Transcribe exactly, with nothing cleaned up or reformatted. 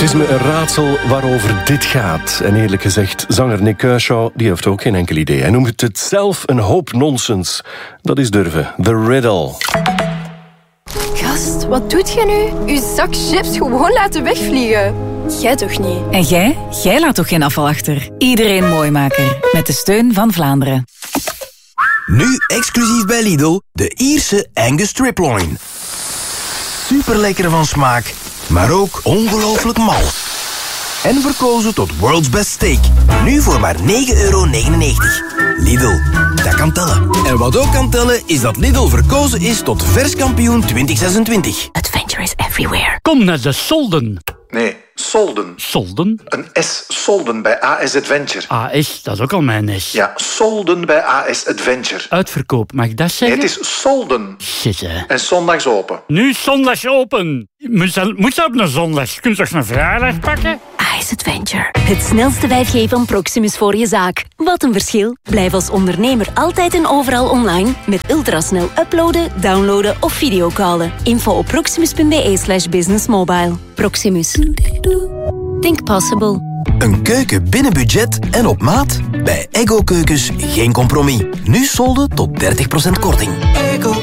is me een raadsel waarover dit gaat. En eerlijk gezegd, zanger Nick Kershaw die heeft ook geen enkel idee. Hij noemt het zelf een hoop nonsens. Dat is durven. The riddle. Gast, wat doet jij nu? Uw zak chips gewoon laten wegvliegen. Jij toch niet? En jij? Jij laat toch geen afval achter? Iedereen Mooimaker. Met de steun van Vlaanderen. Nu exclusief bij Lidl, de Ierse Angus Striploin. Super lekker van smaak, maar ook ongelooflijk mal. En verkozen tot World's Best Steak. Nu voor maar negen euro negenennegentig. Lidl, dat kan tellen. En wat ook kan tellen, is dat Lidl verkozen is tot verskampioen twintig zesentwintig. Adventure is everywhere. Kom naar de Solden. Nee, Solden. Solden? Een S, Solden bij A S Adventure. A S, dat is ook al mijn S. Ja, Solden bij A S Adventure. Uitverkoop, mag ik dat Nee, zeggen? het is Solden. Shit, hè. En zondags open. Nu zondags open. Moet dat, moet dat op een zondag? Kun je toch een vrijdag pakken? Ice Adventure. Het snelste vijf G van Proximus voor je zaak. Wat een verschil. Blijf als ondernemer altijd en overal online met ultrasnel uploaden, downloaden of videocallen. Info op proximus.be slash businessmobile. Proximus. Think possible. Een keuken binnen budget en op maat? Bij Eggo Keukens geen compromis. Nu solden tot dertig procent korting. Ego